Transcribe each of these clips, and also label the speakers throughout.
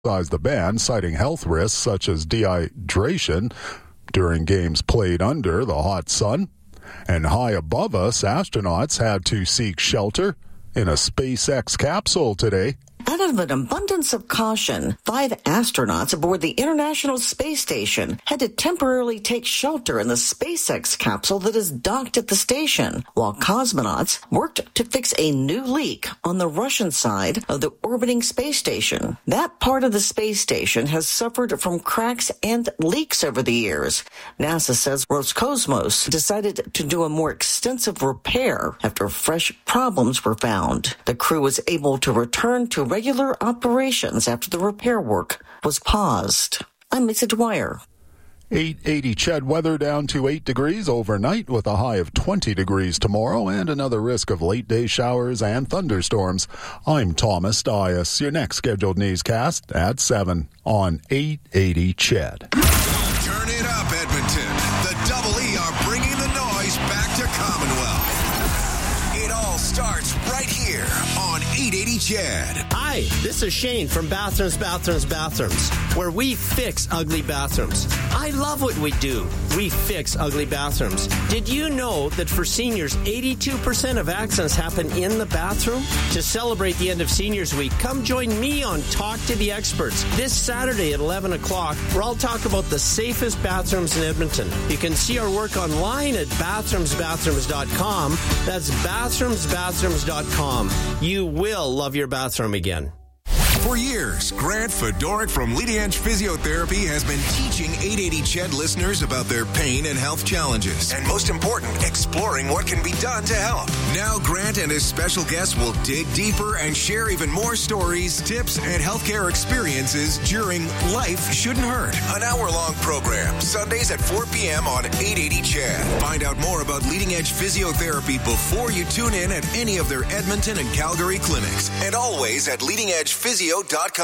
Speaker 1: the ban, citing health risks such as dehydration during games played under the hot sun. And high above us, astronauts had to seek shelter in a SpaceX capsule today.
Speaker 2: Out of an abundance of caution, 5 astronauts aboard the International Space Station had to temporarily take shelter in the SpaceX capsule that is docked at the station, while cosmonauts worked to fix a new leak on the Russian side of the orbiting space station. That part of the space station has suffered from cracks and leaks over the years. NASA says Roscosmos decided to do a more extensive repair after fresh problems were found. The crew was able to return to regular operations after the repair work was paused. I'm Lisa Dwyer.
Speaker 1: 880 CHED weather down to 8 degrees overnight with a high of 20 degrees tomorrow and another risk of late day showers and thunderstorms. I'm Thomas Dias. Your next scheduled newscast at 7 on 880 CHED.
Speaker 3: Turn it up, Edmonton. The Double E are bringing the noise back to Commonwealth. It all starts right here on 880 CHED.
Speaker 4: Hi, this is Shane from Bathrooms, where we fix ugly bathrooms. I love what we do. We fix ugly bathrooms. Did you know that for seniors, 82% of accidents happen in the bathroom? To celebrate the end of Seniors Week, come join me on Talk to the Experts this Saturday at 11 o'clock, where I'll talk about the safest bathrooms in Edmonton. You can see our work online at bathroomsbathrooms.com. That's bathroomsbathrooms.com. You will love your bathroom again.
Speaker 3: For years, Grant Fedoruk from Leading Edge Physiotherapy has been teaching 880 CHED listeners about their pain and health challenges, and most important, exploring what can be done to help. Now Grant and his special guests will dig deeper and share even more stories, tips, and healthcare experiences during Life Shouldn't Hurt, an hour-long program, Sundays at 4 p.m. on 880 CHED. Find out more about Leading Edge Physiotherapy before you tune in at any of their Edmonton and Calgary clinics, and always at leadingedgephysio.com.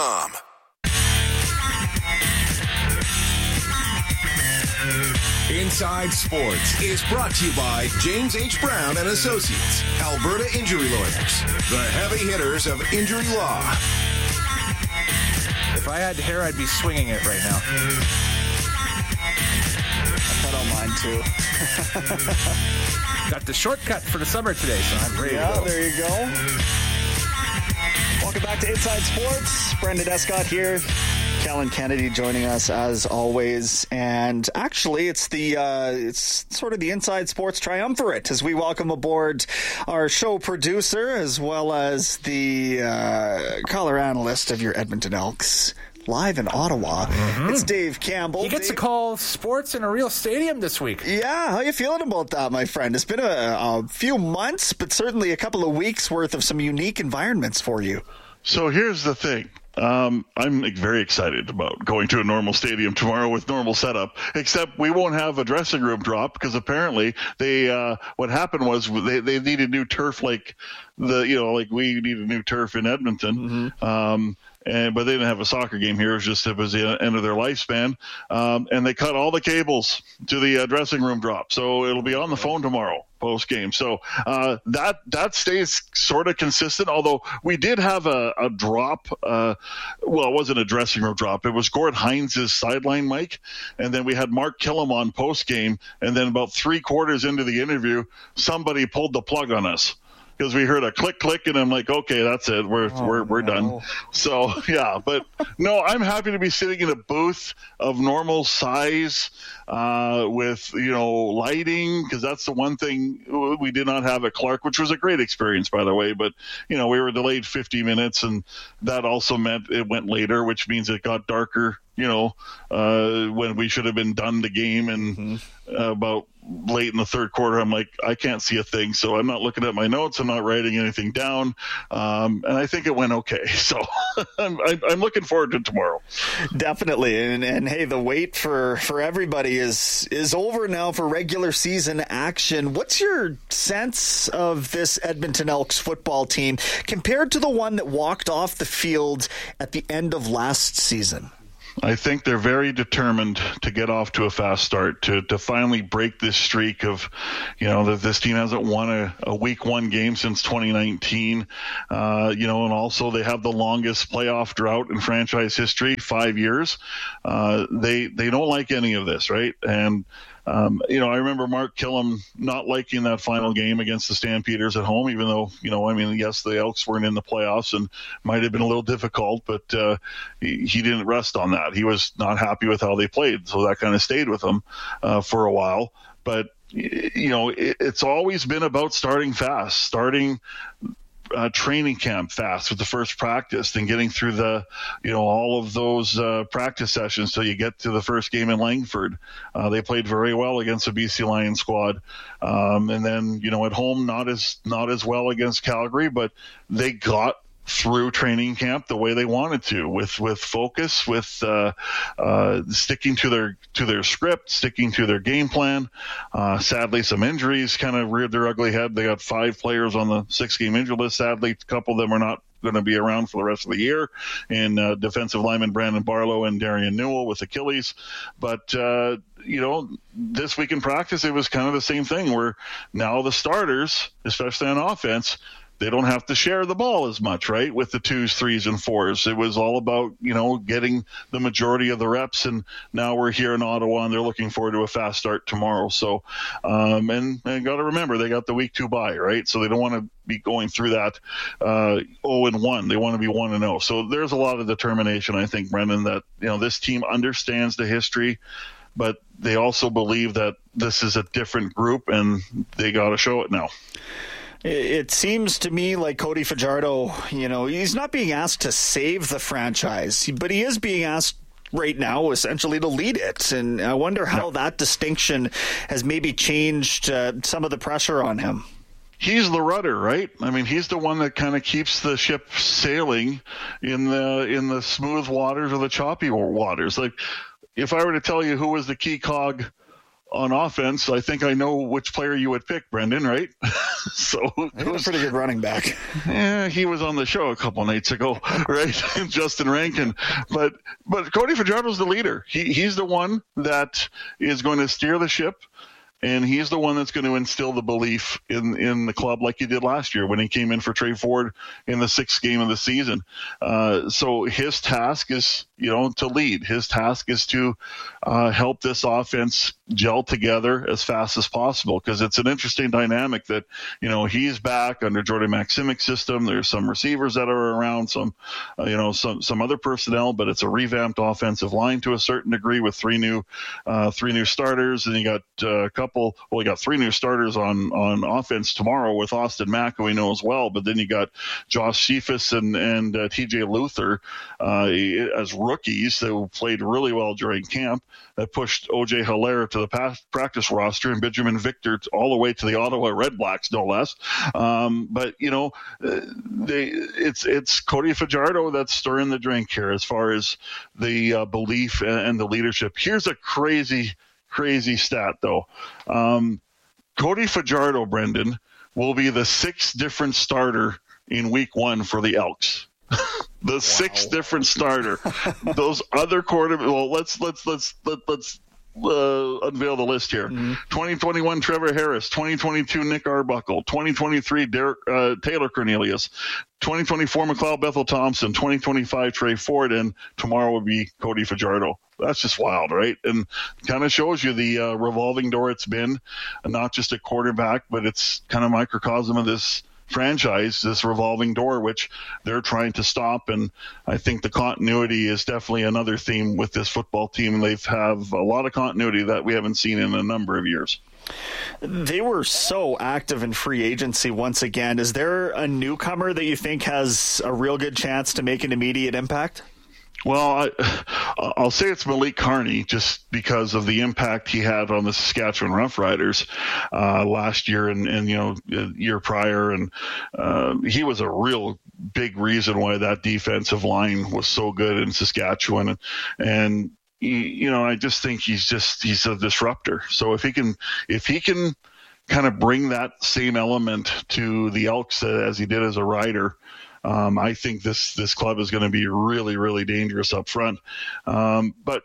Speaker 3: Inside Sports is brought to you by James H. Brown and Associates, Alberta Injury Lawyers, the heavy hitters of injury law.
Speaker 5: If I had hair, I'd be swinging it right now.
Speaker 6: I don't mind too.
Speaker 5: Got the shortcut for the summer today, so I'm ready to go.
Speaker 6: There you go. Welcome back to Inside Sports. Brendan Escott here. Kellen Kennedy joining us as always. And actually, it's sort of the Inside Sports triumvirate as we welcome aboard our show producer as well as the color analyst of your Edmonton Elks. Live in Ottawa. Mm-hmm. It's Dave Campbell.
Speaker 5: He gets to call sports in a real stadium this week.
Speaker 6: Yeah, how you feeling about that, my friend? It's been a few months, but certainly a couple of weeks worth of some unique environments for you.
Speaker 7: So here's the thing. I'm very excited about going to a normal stadium tomorrow with normal setup, except we won't have a dressing room drop because apparently what happened was they needed new turf like we need a new turf in Edmonton. Mm-hmm. But they didn't have a soccer game here. It was the end of their lifespan. And they cut all the cables to the dressing room drop. So it'll be on the phone tomorrow post game. So that stays sort of consistent, although we did have a drop. It wasn't a dressing room drop. It was Gord Hines' sideline mic. And then we had Mark Killam on post game. And then about 3/4 into the interview, somebody pulled the plug on us. Because we heard a click, and I'm like, okay, that's it. We're done. So yeah, but no, I'm happy to be sitting in a booth of normal size with lighting, because that's the one thing we did not have at Clark, which was a great experience, by the way. But we were delayed 50 minutes, and that also meant it went later, which means it got darker. When we should have been done the game, and about late in the third quarter, I'm like, I can't see a thing, so I'm not looking at my notes. I'm not writing anything down, and I think it went okay. So I'm looking forward to tomorrow.
Speaker 6: Definitely, and hey, the wait for everybody is over now for regular season action. What's your sense of this Edmonton Elks football team compared to the one that walked off the field at the end of last season?
Speaker 7: I think they're very determined to get off to a fast start, to finally break this streak of, that this team hasn't won a week one game since 2019. And also they have the longest playoff drought in franchise history, 5 years. They don't like any of this, right? And I remember Mark Killam not liking that final game against the Stampeders at home, even though, yes, the Elks weren't in the playoffs and might have been a little difficult, but he didn't rest on that. He was not happy with how they played, so that kind of stayed with him for a while. But, it's always been about starting fast, starting training camp fast with the first practice, then getting through the, all of those practice sessions till you get to the first game in Langford. They played very well against the BC Lions squad. And then, at home, not as well against Calgary, but they got through training camp the way they wanted to, with focus, with sticking to their script, sticking to their game plan. Sadly, some injuries kind of reared their ugly head. They got 5 players on the 6-game injury list. Sadly, a couple of them are not going to be around for the rest of the year, in defensive lineman Brandon Barlow and Darian Newell with Achilles. But this week in practice, it was kind of the same thing, where now the starters, especially on offense, they don't have to share the ball as much, right, with the 2s, 3s, and 4s. It was all about, getting the majority of the reps, and now we're here in Ottawa, and they're looking forward to a fast start tomorrow. So, and got to remember, they got the week 2 bye, right? So they don't want to be going through that 0-1. They want to be 1-0. So there's a lot of determination, I think, Brendan, that, this team understands the history, but they also believe that this is a different group, and they got to show it now.
Speaker 6: It seems to me like Cody Fajardo, he's not being asked to save the franchise, but he is being asked right now essentially to lead it. And I wonder how that distinction has maybe changed some of the pressure on him.
Speaker 7: He's the rudder, right? I mean, he's the one that kind of keeps the ship sailing in the smooth waters or the choppy waters. Like, if I were to tell you who was the key cog on offense, I think I know which player you would pick, Brendan, right? So
Speaker 6: he was a pretty good running back.
Speaker 7: Yeah, he was on the show a couple nights ago, right? Justin Rankin. But Cody Fajardo's the leader. He's the one that is going to steer the ship. And he's the one that's going to instill the belief in the club, like he did last year when he came in for Trey Ford in the 6th game of the season. So his task is, to lead. His task is to help this offense gel together as fast as possible, because it's an interesting dynamic that, he's back under Jordan Maksimic's system. There's some receivers that are around, some other personnel, but it's a revamped offensive line to a certain degree with three new starters, and you got a couple. We got 3 new starters on offense tomorrow with Austin Mack, who we know as well. But then you got Josh Cephas and TJ Luther as rookies that played really well during camp, that pushed OJ Hilaire to the practice roster, and Benjamin Victor all the way to the Ottawa Redblacks, no less. But it's Cody Fajardo that's stirring the drink here as far as the belief and the leadership. Here's a crazy stat, though. Cody Fajardo, Brendan, will be the 6th different starter in week 1 for the Elks. The 6th different starter. Those other well, let's unveil the list here. 2021 Trevor Harris, 2022 Nick Arbuckle, 2023 Taylor Cornelius, 2024 McLeod Bethel Thompson, 2025 Trey Ford, and tomorrow will be Cody Fajardo. That's just wild, right? And kind of shows you the revolving door it's been, not just a quarterback, but it's kind of microcosm of this franchise, this revolving door, which they're trying to stop. And I think the continuity is definitely another theme with this football team. They have a lot of continuity that we haven't seen in a number of years.
Speaker 6: They were so active in free agency once again. Is there a newcomer that you think has a real good chance to make an immediate impact?
Speaker 7: Well, I'll say it's Malik Carney, just because of the impact he had on the Saskatchewan Roughriders last year and year prior, and he was a real big reason why that defensive line was so good in Saskatchewan, and I just think he's a disruptor. So if he can kind of bring that same element to the Elks as he did as a rider, I think this club is going to be really, really dangerous up front. But,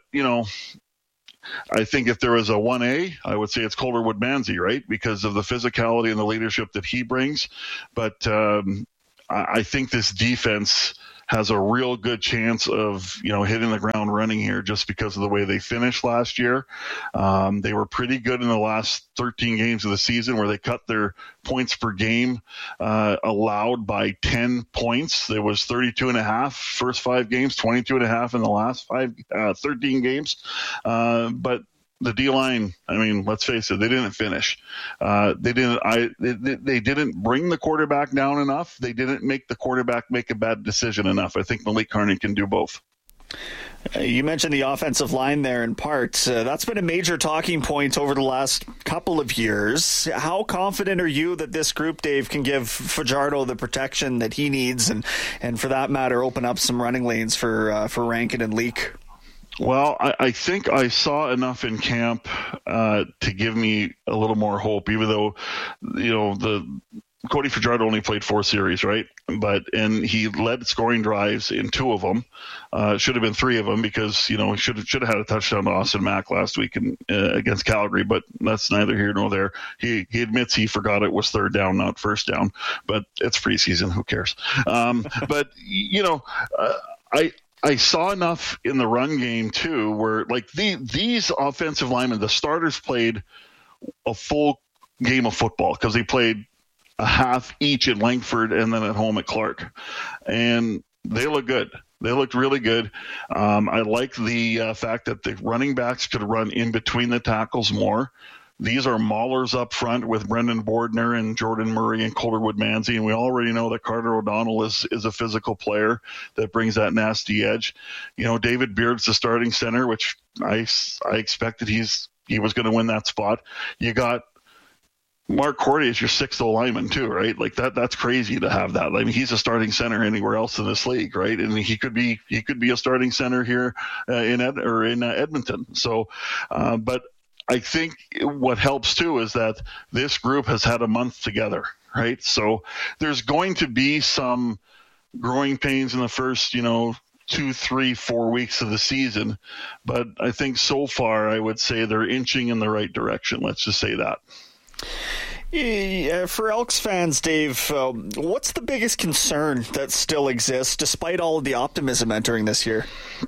Speaker 7: I think if there was a 1A, I would say it's Calder Woodmansey, right? Because of the physicality and the leadership that he brings. But I think this defense has a real good chance of, hitting the ground running here just because of the way they finished last year. They were pretty good in the last 13 games of the season where they cut their points per game allowed by 10 points. There was 32.5 first 5 games, 22.5 in the last 13 games. But the D-line, let's face it, they didn't finish. They didn't bring the quarterback down enough. They didn't make the quarterback make a bad decision enough. I think Malik Carney can do both.
Speaker 6: You mentioned the offensive line there in part. That's been a major talking point over the last couple of years. How confident are you that this group, Dave, can give Fajardo the protection that he needs and for that matter, open up some running lanes for Rankin and Leak?
Speaker 7: Well, I think I saw enough in camp to give me a little more hope, even though, the Cody Fajardo only played 4 series, right? And he led scoring drives in 2 of them. Should have been 3 of them because, he should have had a touchdown to Austin Mack last week against Calgary, but that's neither here nor there. He admits he forgot it was 3rd down, not 1st down, but it's preseason. Who cares? But, I saw enough in the run game too, where these offensive linemen, the starters played a full game of football because they played a half each at Langford and then at home at Clark, and they look good. They looked really good. I like the fact that the running backs could run in between the tackles more. These are maulers up front with Brendan Bordner and Jordan Murray and Calder Woodmansey, and we already know that Carter O'Donnell is a physical player that brings that nasty edge. David Beard's the starting center, which I expected he was going to win that spot. You got Mark Cordy as your 6th lineman too, right? That's crazy to have that. He's a starting center anywhere else in this league, right? And he could be a starting center here in Edmonton. So, but I think what helps too is that this group has had a month together, right? So there's going to be some growing pains in the first, 2, 3, 4 weeks of the season. But I think so far, I would say they're inching in the right direction. Let's just say that.
Speaker 6: For Elks fans, Dave, what's the biggest concern that still exists despite all of the optimism entering this year?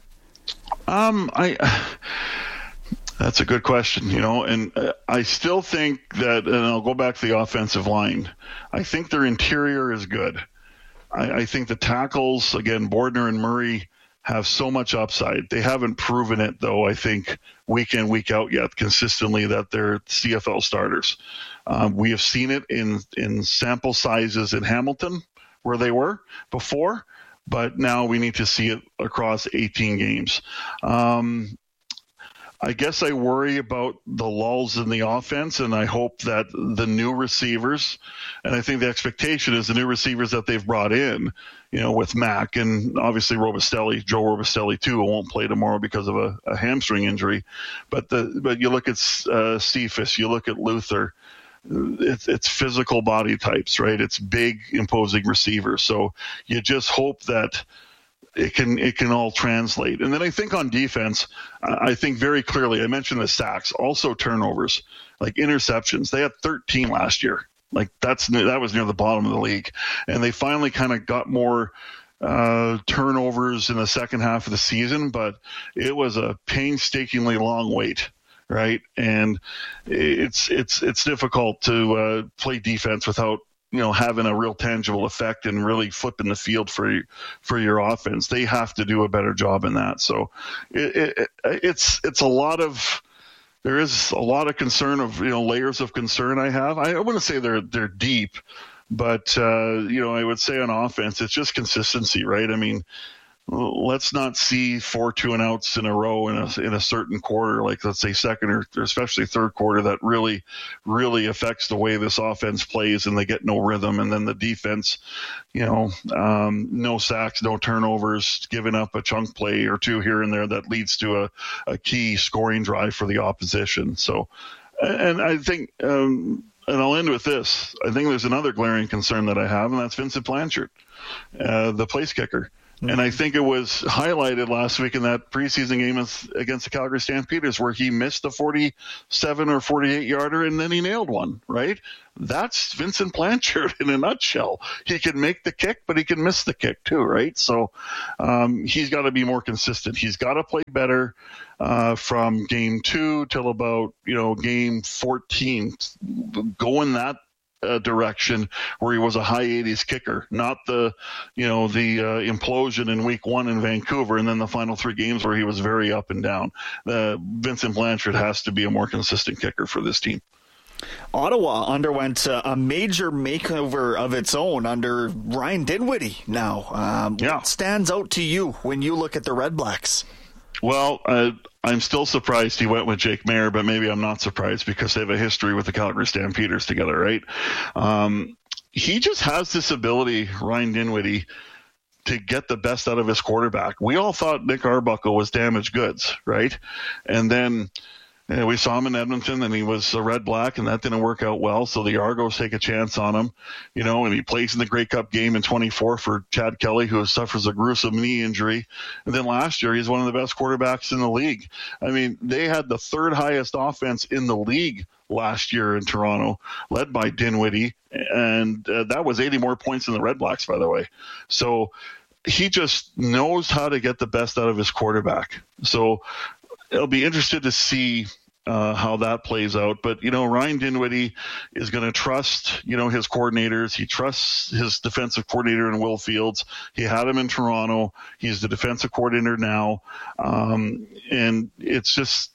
Speaker 7: That's a good question, and I still think that, and I'll go back to the offensive line, I think their interior is good. I think the tackles, again, Bordner and Murray have so much upside. They haven't proven it, though, I think, week in, week out yet, consistently, that they're CFL starters. We have seen it in sample sizes in Hamilton, where they were before, but now we need to see it across 18 games. I guess I worry about the lulls in the offense, and I hope that the new receivers, and I think the expectation is the new receivers that they've brought in, with Mack and obviously Joe Robustelli too, who won't play tomorrow because of a hamstring injury. But you look at Cephas, you look at Luther, it's physical body types, right? It's big, imposing receivers. So you just hope that it can all translate. And then I think on defense, I think very clearly, I mentioned the sacks, also turnovers, like interceptions. They had 13 last year. That was near the bottom of the league. And they finally kind of got more turnovers in the second half of the season, but it was a painstakingly long wait. Right. And it's difficult to play defense without, having a real tangible effect and really flipping the field for your offense. They have to do a better job in that. So it's a lot of, there is a lot of concern of, layers of concern I have. I wouldn't say they're deep, but, I would say on offense, it's just consistency, right? Let's not see 4 2-and-outs in a row in a certain quarter, like let's say second or especially third quarter, that really, really affects the way this offense plays, and they get no rhythm. And then the defense, no sacks, no turnovers, giving up a chunk play or 2 here and there that leads to a key scoring drive for the opposition. So, and I think and I'll end with this. I think there's another glaring concern that I have, and that's Vincent Blanchard, the place kicker. And I think it was highlighted last week in that preseason game against the Calgary Stampeders where he missed a 47 or 48 yarder and then he nailed one, right? That's Vincent Blanchard in a nutshell. He can make the kick, but he can miss the kick too, right? So he's got to be more consistent. He's got to play better from game 2 till about, game 14, going that direction where he was a high 80s kicker, not the implosion in week 1 in Vancouver and then the final 3 games where he was very up and down. Vincent Blanchard has to be a more consistent kicker for this team.
Speaker 6: Ottawa underwent a major makeover of its own under Ryan Dinwiddie now. What stands out to you when you look at the Red Blacks?
Speaker 7: Well, I'm still surprised he went with Jake Maier, but maybe I'm not surprised because they have a history with the Calgary Stampeders together, right? He just has this ability, Ryan Dinwiddie, to get the best out of his quarterback. We all thought Nick Arbuckle was damaged goods, right? And then we saw him in Edmonton, and he was a Red-Black, and that didn't work out well. So the Argos take a chance on him, and he plays in the Grey Cup game in 24 for Chad Kelly, who suffers a gruesome knee injury. And then last year, he's one of the best quarterbacks in the league. I mean, they had the 3rd highest offense in the league last year in Toronto, led by Dinwiddie, and that was 80 more points than the Red Blacks, by the way. So he just knows how to get the best out of his quarterback. So I'll be interested to see how that plays out. But, Ryan Dinwiddie is going to trust, his coordinators. He trusts his defensive coordinator in Will Fields. He had him in Toronto. He's the defensive coordinator now. And it's just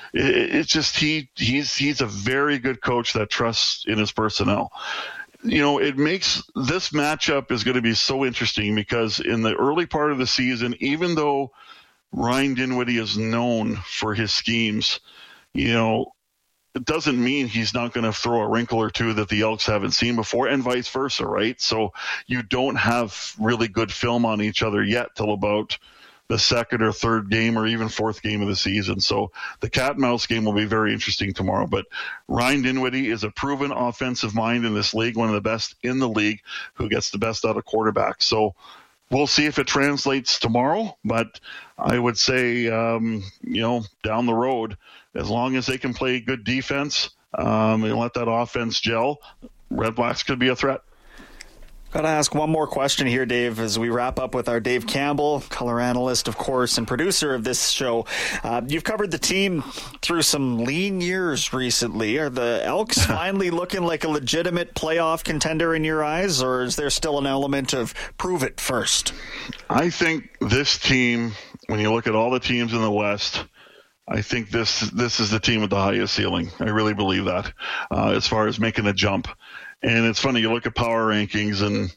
Speaker 7: he's a very good coach that trusts in his personnel. It makes this matchup is going to be so interesting because in the early part of the season, even though Ryan Dinwiddie is known for his schemes, it doesn't mean he's not going to throw a wrinkle or two that the Elks haven't seen before, and vice versa, right? So you don't have really good film on each other yet till about the 2nd or 3rd game or even 4th game of the season. So the cat and mouse game will be very interesting tomorrow. But Ryan Dinwiddie is a proven offensive mind in this league, one of the best in the league, who gets the best out of quarterbacks. So we'll see if it translates tomorrow, but I would say, down the road, as long as they can play good defense and let that offense gel, Red Blacks could be a threat.
Speaker 6: Got to ask one more question here, Dave, as we wrap up with our Dave Campbell, color analyst, of course, and producer of this show. You've covered the team through some lean years recently. Are the Elks finally looking like a legitimate playoff contender in your eyes, or is there still an element of prove it first?
Speaker 7: I think this team, when you look at all the teams in the West, I think this is the team with the highest ceiling. I really believe that as far as making a jump. And it's funny, you look at power rankings and,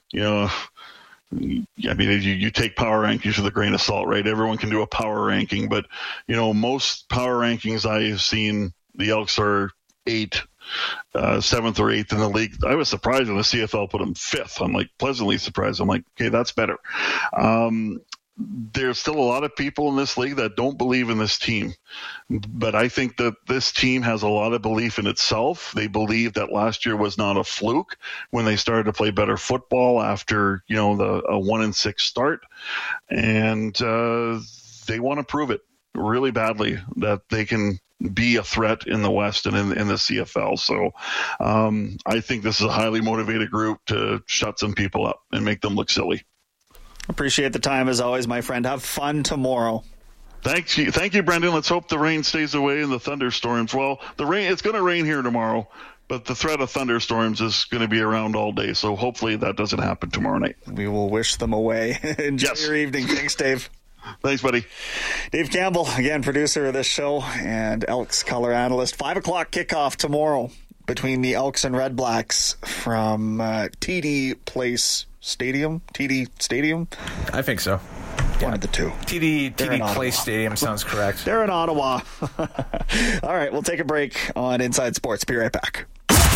Speaker 7: you take power rankings with a grain of salt, right? Everyone can do a power ranking, but, most power rankings I have seen, the Elks are 7th or 8th in the league. I was surprised when the CFL put them 5th. I'm pleasantly surprised. I'm okay, that's better. There's still a lot of people in this league that don't believe in this team. But I think that this team has a lot of belief in itself. They believe that last year was not a fluke when they started to play better football after, a 1-6 start. And they want to prove it really badly that they can be a threat in the West and in the CFL. So I think this is a highly motivated group to shut some people up and make them look silly.
Speaker 6: Appreciate the time as always, my friend. Have fun tomorrow.
Speaker 7: Thank you, Brendan. Let's hope the rain stays away and the thunderstorms. Well, it's going to rain here tomorrow, but the threat of thunderstorms is going to be around all day. So hopefully that doesn't happen tomorrow night.
Speaker 6: We will wish them away. Enjoy your evening. Thanks, Dave.
Speaker 7: Thanks, buddy.
Speaker 6: Dave Campbell, again, producer of this show and Elks color analyst. 5 o'clock kickoff tomorrow between the Elks and Red Blacks from TD Stadium?
Speaker 5: I think so.
Speaker 6: One of the two.
Speaker 5: TD Place Stadium sounds correct.
Speaker 6: They're in Ottawa. All right, we'll take a break on Inside Sports. Be right back.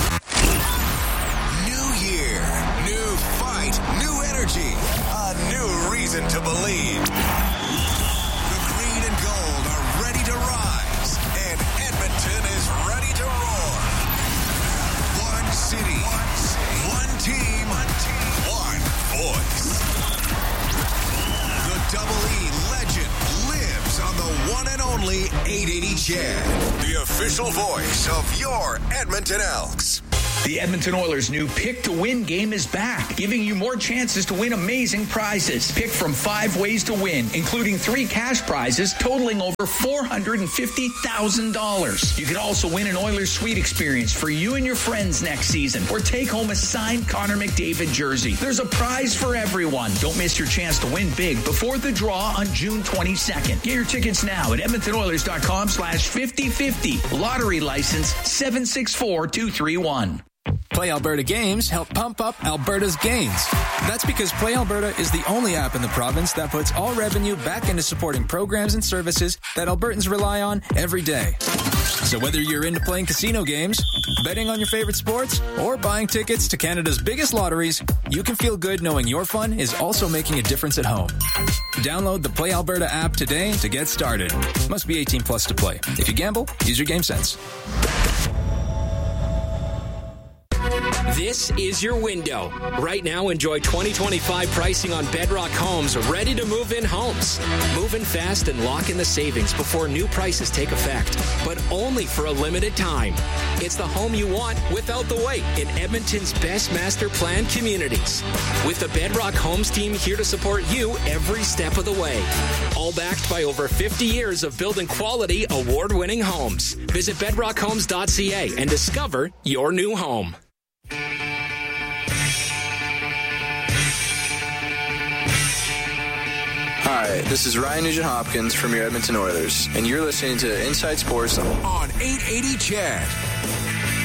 Speaker 3: New year, new fight, new energy, a new reason to believe. The green and gold are ready to rise, and Edmonton is ready to roar. One one and only 880 Chad, the official voice of your Edmonton Elks.
Speaker 8: The Edmonton Oilers' new Pick to Win game is back, giving you more chances to win amazing prizes. Pick from 5 ways to win, including 3 cash prizes totaling over $450,000. You could also win an Oilers suite experience for you and your friends next season, or take home a signed Connor McDavid jersey. There's a prize for everyone. Don't miss your chance to win big before the draw on June 22nd. Get your tickets now at EdmontonOilers.com/5050. Lottery license 764231.
Speaker 9: Play Alberta Games help pump up Alberta's gains. That's because Play Alberta is the only app in the province that puts all revenue back into supporting programs and services that Albertans rely on every day. So whether you're into playing casino games, betting on your favorite sports, or buying tickets to Canada's biggest lotteries, you can feel good knowing your fun is also making a difference at home. Download the Play Alberta app today to get started. Must be 18 plus to play. If you gamble, use your game sense.
Speaker 10: This is your window. Right now, enjoy 2025 pricing on Bedrock Homes, ready to move in homes. Move in fast and lock in the savings before new prices take effect, but only for a limited time. It's the home you want without the wait in Edmonton's best master plan communities. With the Bedrock Homes team here to support you every step of the way. All backed by over 50 years of building quality, award-winning homes. Visit bedrockhomes.ca and discover your new home.
Speaker 11: Hi, this is Ryan Nugent-Hopkins from your Edmonton Oilers, and you're listening to Inside Sports
Speaker 3: on 880 Chad.